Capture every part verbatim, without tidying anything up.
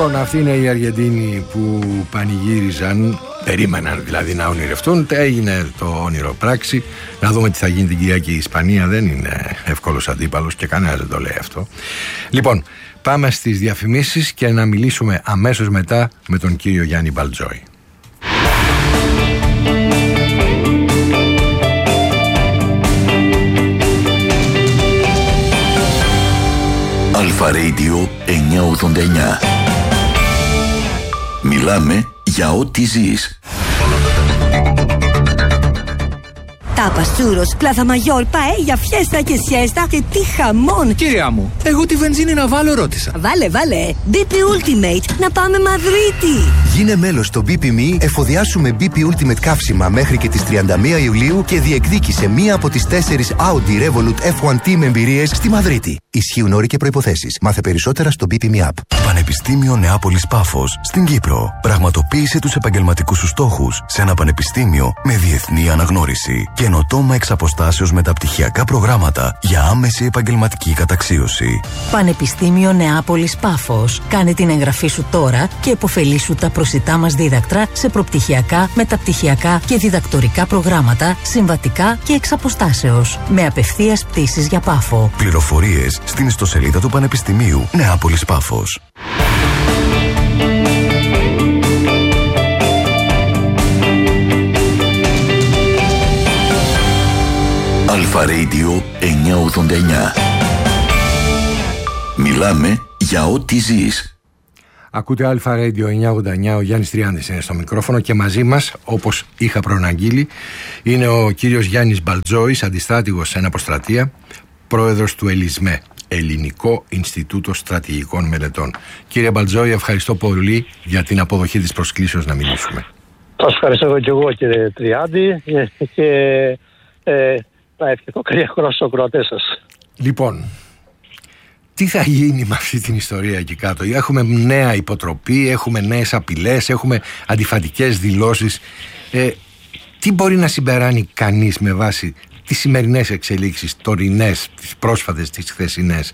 Λοιπόν, αυτοί είναι οι Αργεντίνοι που πανηγύριζαν, περίμεναν δηλαδή να ονειρευτούν. Έγινε το όνειρο πράξη. Να δούμε τι θα γίνει την Κυριακή. Η Ισπανία δεν είναι εύκολος αντίπαλος και κανένας δεν το λέει αυτό. Λοιπόν, πάμε στις διαφημίσεις και να μιλήσουμε αμέσως μετά με τον κύριο Γιάννη Μπαλτζόη. Αλφα Radio εννιακόσια ογδόντα εννιά. Μιλάμε για ό,τι ζεις. Τάπας, τσούρος, πλάθα μαγιόρ, παέλια, φιέστα και σιέστα και τι χαμόν! Κυρία μου, εγώ τη βενζίνη να βάλω ρώτησα. Βάλε, βάλε! μπι πι Ultimate, να πάμε Μαδρίτη! Γίνε μέλος στο μπι πι εμ ι, εφοδιάσου με μπι πι Ultimate καύσιμα μέχρι και τις τριάντα μία Ιουλίου και διεκδίκησε μία από τις τέσσερις Audi Revolut εφ ουάν τι με εμπειρίες στη Μαδρίτη. Ισχύουν όροι και προϋποθέσεις. Μάθε περισσότερα στο μπι πι εμ ι App. Πανεπιστήμιο Νεάπολης Πάφος στην Κύπρο. Πραγματοποίησε τους επαγγελματικούς σου στόχους σε ένα πανεπιστήμιο με διεθνή αναγνώριση. Καινοτόμα εξ αποστάσεως μεταπτυχιακά προγράμματα για άμεση επαγγελματική καταξίωση. Πανεπιστήμιο Νεάπολης Πάφος. Κάνε την εγγραφή σου τώρα και επωφελήσου τα προσιτά μας δίδακτρα σε προπτυχιακά, μεταπτυχιακά και διδακτορικά προγράμματα, συμβατικά και εξ αποστάσεως. Με απευθείας πτήσεις για Πάφο. Πληροφορίες στην ιστοσελίδα του Πανεπιστημίου Νεάπολης Πάφος. Αλφα Radio εννιακόσια ογδόντα εννιά. Μιλάμε για ό,τι ζεις. Ακούτε Αλφα Radio εννιακόσια ογδόντα εννιά, ο Γιάννης Τριάντης είναι στο μικρόφωνο και μαζί μας, όπως είχα προαναγγείλει, είναι ο κύριος Γιάννης Μπαλτζόης, αντιστράτηγος σε αποστρατεία, πρόεδρος του ΕΛΙΣΜΕ, Ελληνικό Ινστιτούτο Στρατηγικών Μελετών. Κύριε Μπαλτζόη, ευχαριστώ πολύ για την αποδοχή της προσκλήσεως να μιλήσουμε. Σας ευχαριστώ και εγώ, κύριε Τριάντη, και ε, να ευχηθώ καλή χρόνο στους ακροατές σας. Λοιπόν, τι θα γίνει με αυτή την ιστορία εκεί κάτω? Έχουμε νέα υποτροπή, έχουμε νέες απειλές, έχουμε αντιφατικές δηλώσεις. Ε, τι μπορεί να συμπεράνει κανείς με βάση τις σημερινές εξελίξεις, τωρινές, τις πρόσφατες, τις χθεσινές?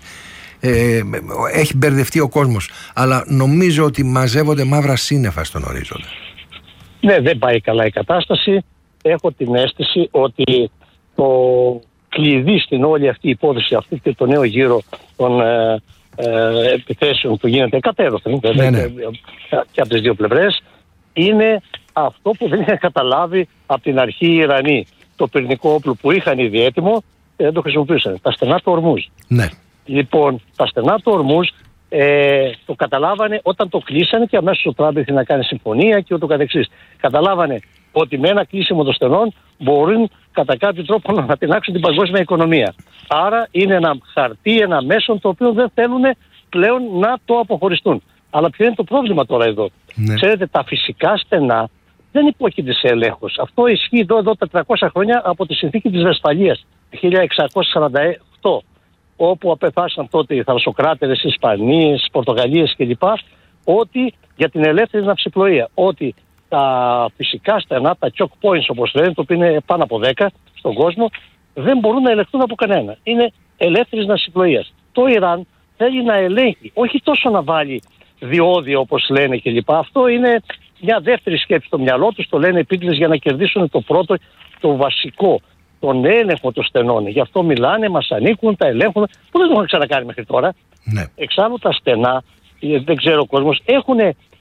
Ε, έχει μπερδευτεί ο κόσμος, αλλά νομίζω ότι μαζεύονται μαύρα σύννεφα στον ορίζοντα. Ναι, δεν πάει καλά η κατάσταση. Έχω την αίσθηση ότι το κλειδί στην όλη αυτή η υπόθεση, αυτή και το νέο γύρο των ε, ε, επιθέσεων που γίνεται κατέρωθεν, ναι, ναι. και από τις δύο πλευρές, είναι αυτό που δεν είχαν καταλάβει από την αρχή οι Ιρανοί. Το πυρηνικό όπλο που είχαν ήδη έτοιμο δεν το χρησιμοποιούσαν. Τα στενά του Ορμούζ. Ναι. Λοιπόν, τα στενά του Ορμούζ ε, το καταλάβανε όταν το κλείσανε και αμέσως ο Τραμπ ήθελε να κάνει συμφωνία και ούτω καθεξής. Καταλάβανε ότι με ένα κλείσιμο των στενών μπορούν κατά κάποιο τρόπο να ανατινάξουν την παγκόσμια οικονομία. Άρα είναι ένα χαρτί, ένα μέσο το οποίο δεν θέλουν πλέον να το αποχωριστούν. Αλλά ποιο είναι το πρόβλημα τώρα εδώ? Ναι. Ξέρετε, τα φυσικά στενά δεν υπόκειται σε ελέγχος. Αυτό ισχύει εδώ, εδώ τετρακόσια χρόνια από τη συνθήκη της Βεσφαλίας, χίλια εξακόσια σαράντα οκτώ, όπου απεφάσισαν τότε οι θαλασσοκράτερες, οι Ισπανίες, οι Πορτογαλίες κλπ. Ότι για την ελεύθερη ναυσιπλοεία, ότι τα φυσικά στενά, τα choke points όπως λένε, το οποίο είναι πάνω από δέκα στον κόσμο, δεν μπορούν να ελεγχθούν από κανένα. Είναι ελεύθερης ναυσιπλοείας. Το Ιράν θέλει να ελέγχει, όχι τόσο να βάλει διόδια όπως λένε κλπ. Αυτό είναι μια δεύτερη σκέψη στο μυαλό τους, το λένε επίτηδες για να κερδίσουν το πρώτο, το βασικό, τον έλεγχο των στενών. Γι' αυτό μιλάνε, μας ανήκουν, τα ελέγχουν, που δεν το έχουν ξανακάνει μέχρι τώρα. Ναι. Εξάλλου τα στενά, δεν ξέρω ο κόσμος, έχουν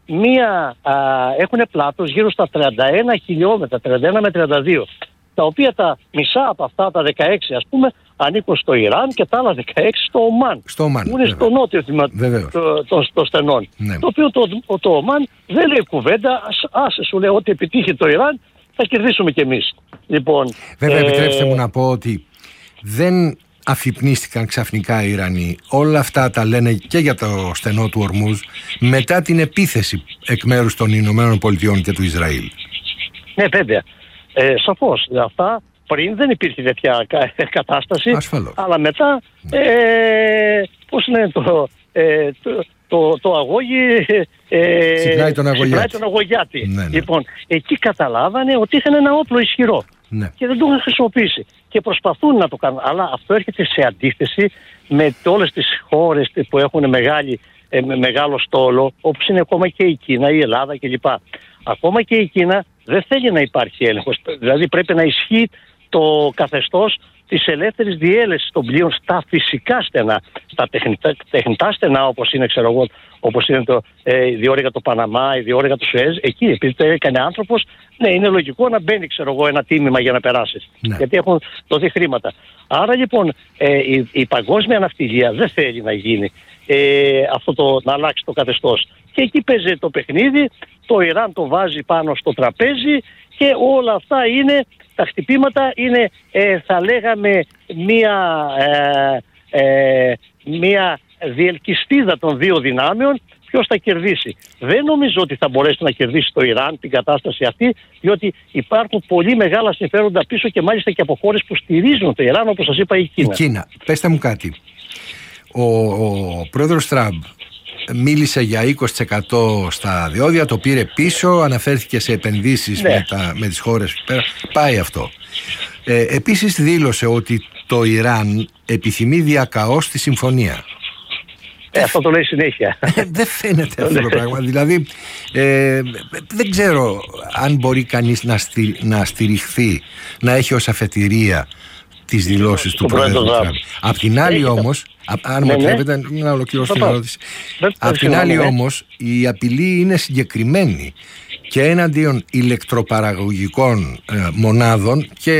μία, α, έχουν πλάτος γύρω στα τριάντα ένα χιλιόμετρα, τριάντα ένα με τριάντα δύο, τα οποία τα μισά από αυτά, τα δεκαέξι ας πούμε, ανήκουν στο Ιράν και τα άλλα δεκαέξι στο Ομάν. Στο Ομάν, που είναι στο νότιο τμήμα των το στενών. Ναι. Το οποίο το, το, το Ομάν δεν λέει κουβέντα, άσε σου λέει ότι επιτύχει το Ιράν, θα κερδίσουμε κι εμείς. Λοιπόν, βέβαια, ε... επιτρέψτε μου να πω ότι δεν αφυπνίστηκαν ξαφνικά οι Ιρανοί. Όλα αυτά τα λένε και για το στενό του Ορμούζ μετά την επίθεση εκ μέρους των Ηνωμένων Πολιτειών και του Ισραήλ. Ναι, βέβαια. Ε, σαφώς. Αυτά πριν δεν υπήρχε τέτοια κατάσταση. Ασφαλώς. Αλλά μετά, ε, πώς λένε το... Ε, το Το, το αγώγι ε, Σικράει τον αγωγιάτη. τον αγωγιάτη. Ναι, ναι. Λοιπόν, εκεί καταλάβανε ότι είχαν ένα όπλο ισχυρό. Ναι. Και δεν το είχαν χρησιμοποιήσει. Και προσπαθούν να το κάνουν. Αλλά αυτό έρχεται σε αντίθεση με όλες τις χώρες που έχουν μεγάλη ε, με μεγάλο στόλο, όπως είναι ακόμα και η Κίνα, η Ελλάδα κλπ. Ακόμα και η Κίνα δεν θέλει να υπάρχει έλεγχος. Δηλαδή πρέπει να ισχύει το καθεστώς της ελεύθερης διέλευσης των πλοίων στα φυσικά στενά, στα τεχνητά, τεχνητά στενά, όπως είναι, ξέρω εγώ, όπως είναι το ε, η διόρυγα του Παναμά, η διόρυγα του Σουέζ. Εκεί, επειδή το έκανε άνθρωπος, ναι, είναι λογικό να μπαίνει, ξέρω εγώ, ένα τίμημα για να περάσεις. Ναι. Γιατί έχουν δοθεί χρήματα. Άρα λοιπόν ε, η, η παγκόσμια ναυτιλία δεν θέλει να γίνει ε, αυτό το, να αλλάξει το καθεστώς. Και εκεί παίζει το παιχνίδι, το Ιράν το βάζει πάνω στο τραπέζι και όλα αυτά είναι, τα χτυπήματα είναι, ε, θα λέγαμε, μία, ε, ε, μία διελκυστίδα των δύο δυνάμεων. Ποιος θα κερδίσει? Δεν νομίζω ότι θα μπορέσει να κερδίσει το Ιράν την κατάσταση αυτή, διότι υπάρχουν πολύ μεγάλα συμφέροντα πίσω και μάλιστα και από χώρες που στηρίζουν το Ιράν, όπως σας είπα, η Κίνα. Η Κίνα. Πέστε μου κάτι. Ο, ο πρόεδρος Τραμπ μίλησε για είκοσι τοις εκατό στα διόδια, το πήρε πίσω, αναφέρθηκε σε επενδύσεις, ναι, με, τα, με τις χώρες πέρα. Πάει αυτό. Ε, επίσης δήλωσε ότι το Ιράν επιθυμεί διακαώς τη συμφωνία. Ε, αυτό το λέει συνέχεια. Δεν φαίνεται αυτό το πράγμα. Δηλαδή ε, δεν ξέρω αν μπορεί κανείς να, στηρι, να στηριχθεί, να έχει ως αφετηρία τις δηλώσεις του Πρόεδρου Τραμπ. Απ' την άλλη όμως, αν μου επιτρέπετε να ολοκληρώσω την ερώτηση, απ' την άλλη όμως η απειλή είναι συγκεκριμένη και έναντιον ηλεκτροπαραγωγικών ε, μονάδων και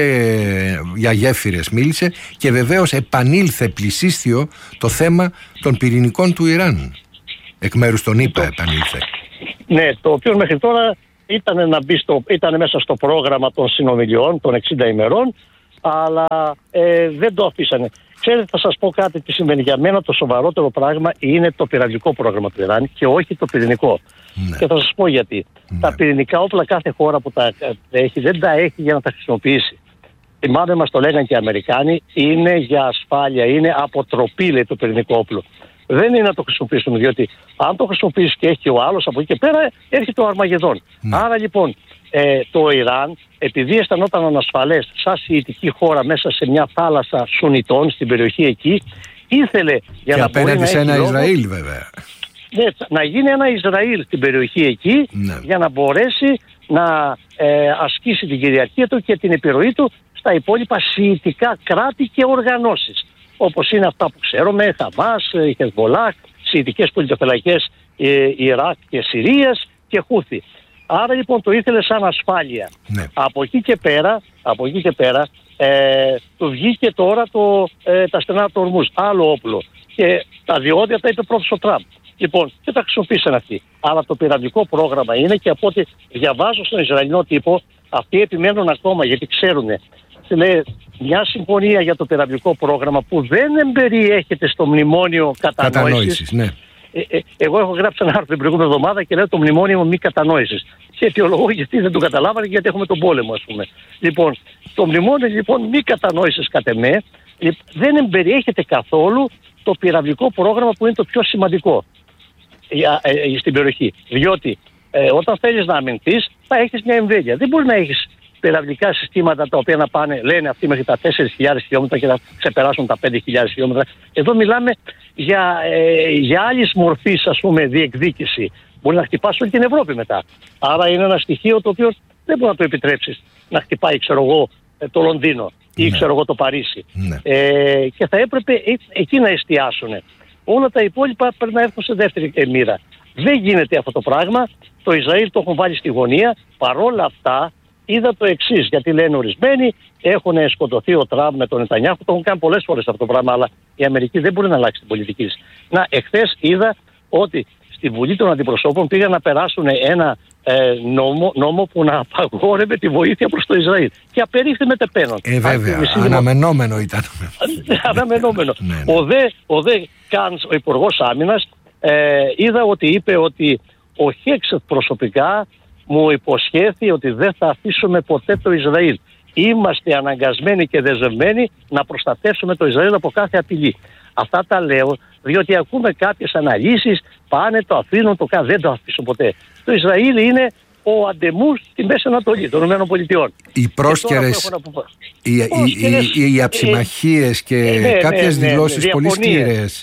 για γέφυρες μίλησε, και βεβαίως επανήλθε πλησίστιο το θέμα των πυρηνικών του Ιράν. Εκ μέρους των ΗΠΑ επανήλθε. Ναι, το οποίο μέχρι τώρα ήταν, να μπει στο, ήταν μέσα στο πρόγραμμα των συνομιλιών των εξήντα ημερών, αλλά ε, δεν το αφήσανε. Ξέρετε, θα σας πω κάτι τι σημαίνει. Για μένα το σοβαρότερο πράγμα είναι το πυρηνικό πρόγραμμα του Ιράν και όχι το πυρηνικό. Ναι. Και θα σας πω γιατί. Ναι. Τα πυρηνικά όπλα κάθε χώρα που τα έχει δεν τα έχει για να τα χρησιμοποιήσει. Θυμάμαι, μας το λέγανε και οι Αμερικάνοι, είναι για ασφάλεια, είναι αποτροπή, λέει, το πυρηνικό όπλο. Δεν είναι να το χρησιμοποιήσουμε, διότι αν το χρησιμοποιήσει και έχει ο άλλος, από εκεί και πέρα έρχεται ο Αρμαγεδόν. Ναι. Άρα λοιπόν ε, το Ιράν, επειδή αισθανόταν ανασφαλές σαν σιητική χώρα μέσα σε μια θάλασσα Σουνιτών στην περιοχή εκεί, ήθελε για και να απέναντι μπορεί σε να ένα λόγο, Ισραήλ βέβαια. Ναι, να γίνει ένα Ισραήλ στην περιοχή εκεί, ναι, για να μπορέσει να ε, ασκήσει την κυριαρχία του και την επιρροή του στα υπόλοιπα σιητικά κράτη και οργανώσεις. Όπως είναι αυτά που ξέρουμε, Χαμάς, Χεσμολάχ, σιητικές πολιτοφυλακές ε, Ιράκ και Συρίας και Χούθη. Άρα λοιπόν το ήθελε σαν ασφάλεια. Ναι. Από εκεί και πέρα, από εκεί και πέρα ε, του βγήκε τώρα το, ε, τα στενά του Ορμούζ, άλλο όπλο. Και τα διόδια τα είπε πρώτος ο Τραμπ. Λοιπόν, και τα χρησιμοποίησαν αυτοί. Αλλά το πυρηνικό πρόγραμμα είναι, και από ό,τι διαβάζω στον Ισραηλινό τύπο, αυτοί επιμένουν ακόμα γιατί ξέρουν. Λέει, μια συμφωνία για το πυρηνικό πρόγραμμα που δεν εμπεριέχεται στο μνημόνιο κατανόησης. Ναι. Ε, ε, εγώ έχω γράψει ένα άρθρο την προηγούμενη εβδομάδα και λέω το μνημόνιο μη κατανόησης. Και αιτιολογώ γιατί δεν το καταλάβανε, γιατί έχουμε τον πόλεμο, ας πούμε. Λοιπόν, το μνημόνιο λοιπόν μη κατανόησης κατ' εμέ δεν εμπεριέχεται καθόλου το πυραυλικό πρόγραμμα που είναι το πιο σημαντικό για, ε, ε, στην περιοχή. Διότι ε, όταν θέλεις να αμυνθείς θα έχεις μια εμβέλεια. Δεν μπορεί να έχεις πυραυλικά συστήματα τα οποία να πάνε, λένε αυτοί, μέχρι τα τέσσερις χιλιάδες χιλιόμετρα και να ξεπεράσουν τα πέντε χιλιάδες χιλιόμετρα. Εδώ μιλάμε για, ε, για άλλης μορφής, ας πούμε, διεκδίκηση. Μπορεί να χτυπάσει όλη την Ευρώπη μετά. Άρα είναι ένα στοιχείο το οποίο δεν μπορεί να το επιτρέψεις να χτυπάει, ξέρω εγώ, το Λονδίνο ή, ναι, ξέρω εγώ, το Παρίσι. Ναι. Ε, και θα έπρεπε ε, εκεί να εστιάσουν. Όλα τα υπόλοιπα πρέπει να έρθουν σε δεύτερη μοίρα. Δεν γίνεται αυτό το πράγμα. Το Ισραήλ το έχουν βάλει στη γωνία. Παρόλα αυτά, είδα το εξής, γιατί λένε ορισμένοι, έχουν σκοτωθεί ο Τραμπ με τον Νετανιάχου, το έχουν κάνει πολλές φορές αυτό το πράγμα, αλλά η Αμερική δεν μπορεί να αλλάξει την πολιτική της. Να, εχθές είδα ότι στη Βουλή των Αντιπροσώπων πήγαν να περάσουν ένα ε, νόμο, νόμο που να απαγόρευε τη βοήθεια προς το Ισραήλ. Και απερίφθη με τεπένων. Ε, βέβαια, αναμενόμενο ήταν. Αναμενόμενο. Ναι, ναι. Ο δε, ο δε Κάνς, ο Υπουργός Άμυνας, ε, είδα ότι είπε ότι ο Χέξετ προσωπικά μου υποσχέθη ότι δεν θα αφήσουμε ποτέ το Ισραήλ. Είμαστε αναγκασμένοι και δεσμευμένοι να προστατεύσουμε το Ισραήλ από κάθε απειλή. Αυτά τα λέω διότι ακούμε κάποιες αναλύσεις, πάνε, το αφήνουν, το κάνουν, δεν το αφήσουν ποτέ. Το Ισραήλ είναι ο αντεμούς στη Μέση Ανατολή των ΗΠΑ. Οι πρόσκαιρες, οι, οι, οι, οι αψημαχίες και ε, ναι, κάποιες ναι, ναι, δηλώσεις ναι, πολύ σκληρές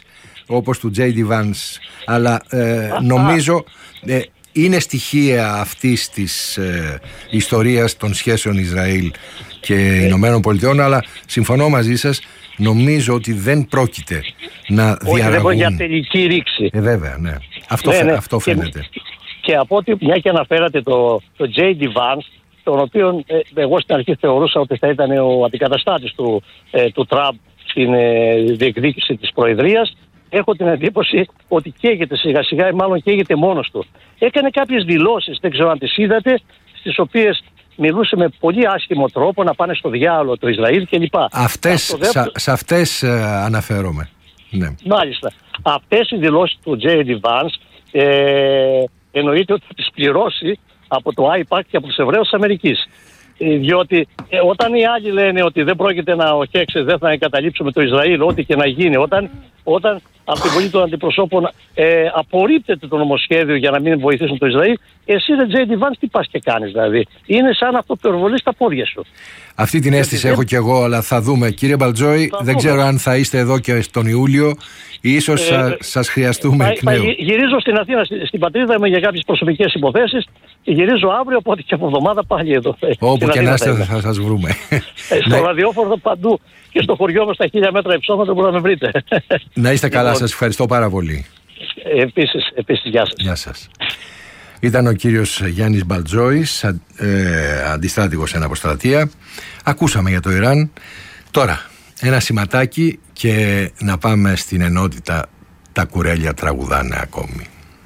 όπως του τζέι ντι Vance, αλλά ε, νομίζω ε, είναι στοιχεία αυτής της ε, ιστορίας των σχέσεων Ισραήλ και Ηνωμένων Πολιτειών, αλλά συμφωνώ μαζί σας, νομίζω ότι δεν πρόκειται να διαραγούν. Όχι, δεν πρόκειται για τελική ρήξη. Ε, βέβαια, ναι. Αυτό, ναι, ναι. αυτό φαίνεται. Και, και από ό,τι, μια και αναφέρατε το, το τζέι ντι Vance, τον οποίο ε, εγώ στην αρχή θεωρούσα ότι θα ήταν ο αντικαταστάτης του, ε, του Τραμπ στην ε, διεκδίκηση της Προεδρίας, έχω την εντύπωση ότι καίγεται σιγά σιγά ή μάλλον καίγεται μόνος του. Έκανε κάποιες δηλώσεις, δεν ξέρω αν τις είδατε, στις οποίες μιλούσε με πολύ άσχημο τρόπο να πάνε στο διάολο το Ισραήλ κλπ. Αυτές, δεύτερο... σε αυτές ε, αναφέρομαι. Ναι. Μάλιστα. Αυτές οι δηλώσεις του τζέι ντι Vance ε, εννοείται ότι θα τις πληρώσει από το άιπακ και από τους Εβραίους της Αμερικής. Ε, διότι ε, όταν οι άλλοι λένε ότι δεν πρόκειται να οχέξει, δεν θα εγκαταλείψουμε το Ισραήλ, ό,τι και να γίνει, όταν, όταν από την Βουλή των Αντιπροσώπων ε, απορρίπτεται το νομοσχέδιο για να μην βοηθήσουν το Ισραήλ, εσύ ρε τζέι ντι Vance τι πας και κάνεις δηλαδή? Είναι σαν αυτοπυροβολή στα πόδια σου. Αυτή την αίσθηση έχω κι εγώ, αλλά θα δούμε. Κύριε Μπαλτζόη, θα δεν δούμε. Ξέρω αν θα είστε εδώ και τον Ιούλιο. Ίσως ε, σας χρειαστούμε εκ νέου. Γυρίζω στην Αθήνα, στην πατρίδα μου για κάποιες προσωπικές υποθέσεις. Γυρίζω αύριο, οπότε και από εβδομάδα πάλι εδώ. Όπου και να είστε θα σας βρούμε. Στο ραδιόφωνο παντού και στο χωριό μας στα χίλια μέτρα υψόμετρο μπορείτε να με βρείτε. Να είστε καλά, σας ευχαριστώ πάρα πολύ. Επίσης, επίσης γεια σας. Γεια σας. Ήταν ο κύριος Γιάννης Μπαλτζόης, ε, αντιστράτηγος σε αποστρατεία. Ακούσαμε για το Ιράν. Τώρα, ένα σηματάκι και να πάμε στην ενότητα «Τα κουρέλια τραγουδάνε ακόμη».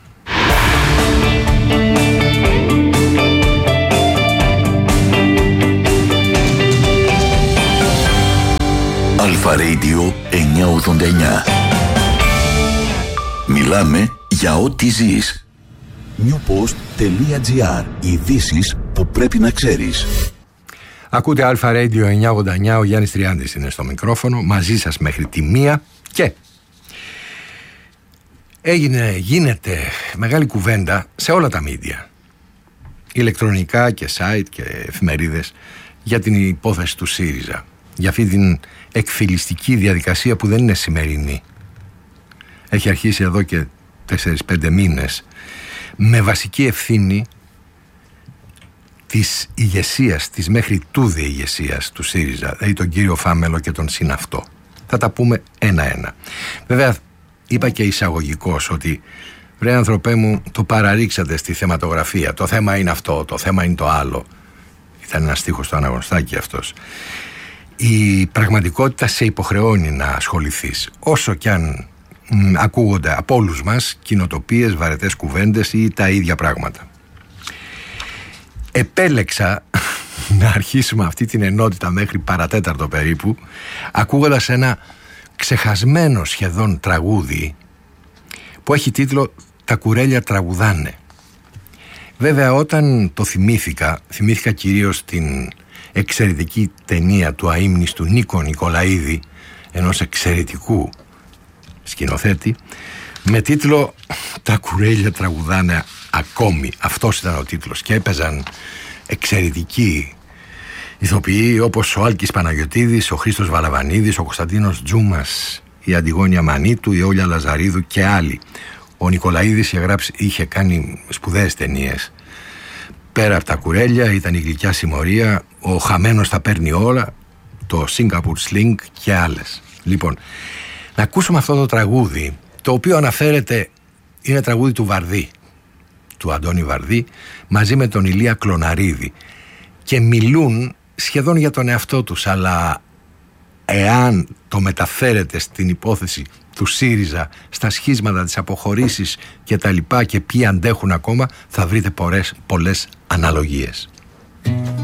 Αλφα Radio εννιακόσια ογδόντα εννιά. Μιλάμε για ό,τι ζεις. newpost.gr. Ειδήσεις που πρέπει να ξέρεις. Ακούτε Αλφα Radio εννιακόσια ογδόντα εννιά. Ο Γιάννης Τριάντης είναι στο μικρόφωνο. Μαζί σας μέχρι τη μία. Και έγινε, γίνεται μεγάλη κουβέντα σε όλα τα μίντια, ηλεκτρονικά και site και εφημερίδες, για την υπόθεση του ΣΥΡΙΖΑ, για αυτή την εκφυλιστική διαδικασία που δεν είναι σημερινή. Έχει αρχίσει εδώ και τέσσερις πέντε μήνες, με βασική ευθύνη της ηγεσίας, της μέχρι τούδε ηγεσίας του ΣΥΡΙΖΑ, δηλαδή τον κύριο Φάμελο και τον συναυτό. Θα τα πούμε ένα-ένα. Βέβαια, είπα και εισαγωγικώς ότι βρε ανθρωπέ μου, το παραρίξατε στη θεματογραφία. Το θέμα είναι αυτό, το θέμα είναι το άλλο. Ήταν ένα στίχος στο Αναγνωστάκι αυτός. Η πραγματικότητα σε υποχρεώνει να ασχοληθείς, όσο κι αν μ, ακούγονται από όλους μας κοινοτοπίες, βαρετές κουβέντες ή τα ίδια πράγματα. Επέλεξα να αρχίσουμε αυτή την ενότητα μέχρι παρατέταρτο περίπου, ακούγοντας ένα ξεχασμένο σχεδόν τραγούδι που έχει τίτλο «Τα κουρέλια τραγουδάνε». Βέβαια, όταν το θυμήθηκα, θυμήθηκα κυρίως την εξαιρετική ταινία του αείμνηστου Νίκο Νικολαίδη, ενός εξαιρετικού σκηνοθέτη, με τίτλο «Τα κουρέλια τραγουδάνε ακόμη». Αυτός ήταν ο τίτλος και έπαιζαν εξαιρετικοί ηθοποιοί όπως ο Άλκης Παναγιωτίδης, ο Χρήστος Βαλαβανίδης, ο Κωνσταντίνος Τζούμας, η Αντιγόνια Μανίτου, η Όλια Λαζαρίδου και άλλοι. Ο Νικολαίδης είχε, γράψει, είχε κάνει σπουδαίες ταινίες. Πέρα από τα κουρέλια ήταν η Γλυκιά Συμμορία, ο Χαμένος τα παίρνει όλα, το Singapore Sling και άλλες. Λοιπόν, να ακούσουμε αυτό το τραγούδι, το οποίο αναφέρεται, είναι τραγούδι του Βαρδί, του Αντώνη Βαρδί, μαζί με τον Ηλία Κλωναρίδη, και μιλούν σχεδόν για τον εαυτό τους, αλλά εάν το μεταφέρετε στην υπόθεση του ΣΥΡΙΖΑ, στα σχίσματα, τις αποχωρήσεις και τα λοιπά και ποιοι αντέχουν ακόμα, θα βρείτε πολλές, πολλές αναλογίες.